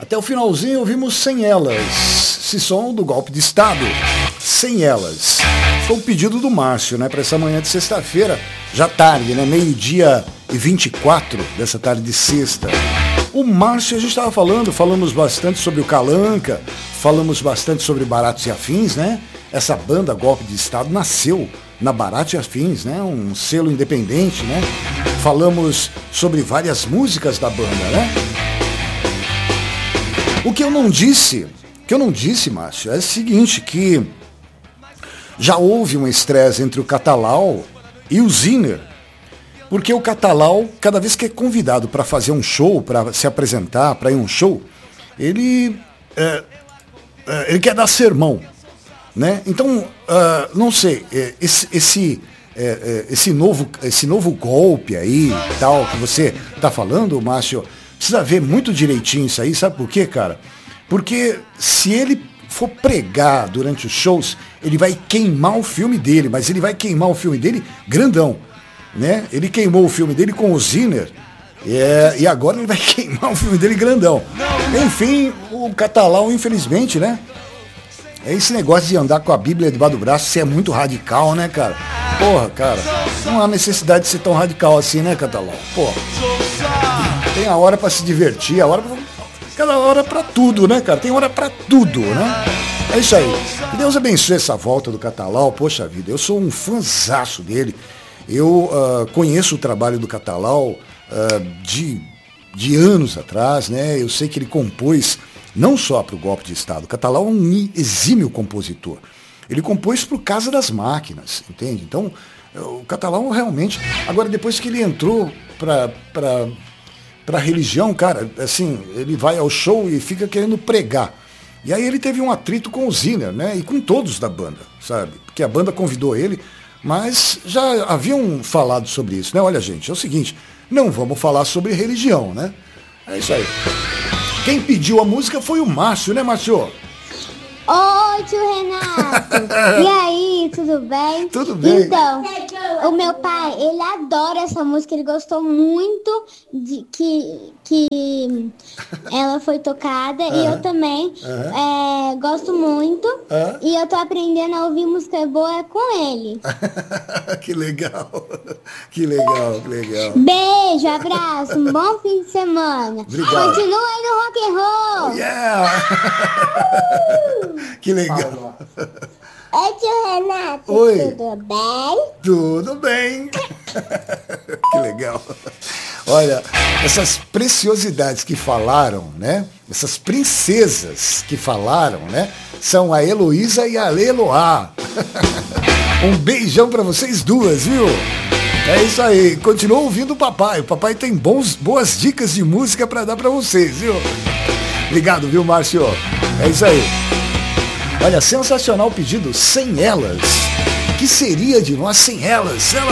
Até o finalzinho ouvimos Sem Elas, esse som do Golpe de Estado, Sem Elas. Foi um pedido do Márcio, né, para essa manhã de sexta-feira, já tarde, né, 12h24 dessa tarde de sexta. O Márcio, a gente estava falamos bastante sobre o Calanca, falamos bastante sobre Baratos e Afins, né? Essa banda Golpe de Estado nasceu na Baratos e Afins, né? Um selo independente, né? Falamos sobre várias músicas da banda, né? O que eu não disse, Márcio, é o seguinte, que já houve um estresse entre o Catalau e o Zinner, porque o Catalau, cada vez que é convidado para fazer um show, para se apresentar, para ir a um show, ele quer dar sermão, né? Então, não sei, esse novo golpe aí, tal, que você está falando, Márcio, precisa ver muito direitinho isso aí, sabe por quê, cara? Porque se ele for pregar durante os shows, ele vai queimar o filme dele, mas ele vai queimar o filme dele grandão, né? Ele queimou o filme dele com o Zinner, e agora ele vai queimar o filme dele grandão. Enfim, o Catalão, infelizmente, né? É esse negócio de andar com a Bíblia debaixo do braço, você é muito radical, né, cara? Porra, cara, não há necessidade de ser tão radical assim, né, Catalão? Porra. Tem a hora pra se divertir, cada hora pra tudo, né, cara? Tem hora pra tudo, né? É isso aí. Que Deus abençoe essa volta do Catalão. Poxa vida, eu sou um fãzaço dele. Eu conheço o trabalho do Catalão de anos atrás, né? Eu sei que ele compôs não só para o Golpe de Estado. O Catalão é um exímio compositor. Ele compôs para o Casa das Máquinas, entende? Então, o Catalão realmente... Agora, depois que ele entrou para a religião, cara, assim, ele vai ao show e fica querendo pregar. E aí ele teve um atrito com o Zinner, né? E com todos da banda, sabe? Porque a banda convidou ele, mas já haviam falado sobre isso, né? Olha, gente, é o seguinte, não vamos falar sobre religião, né? É isso aí. Quem pediu a música foi o Márcio, né, Márcio? Oi, tio Renato! E aí, tudo bem? Tudo bem. Então, o meu pai, ele adora essa música, ele gostou muito de que ela foi tocada, e eu também gosto muito, e eu tô aprendendo a ouvir música boa com ele. Que legal, que legal, que legal. Beijo, abraço, um bom fim de semana. Obrigado. Continua aí no rock and roll. Oh, yeah! Que legal. Oi, tio Renato. Oi. Tudo bem? Tudo bem. Que legal. Olha, essas preciosidades que falaram, né? Essas princesas que falaram, né? São a Heloísa e a Leloá. Um beijão pra vocês duas, viu? É isso aí. Continua ouvindo o papai. O papai tem boas dicas de música pra dar pra vocês, viu? Obrigado, viu, Márcio? É isso aí. Olha, sensacional o pedido, Sem Elas. O que seria de nós sem elas?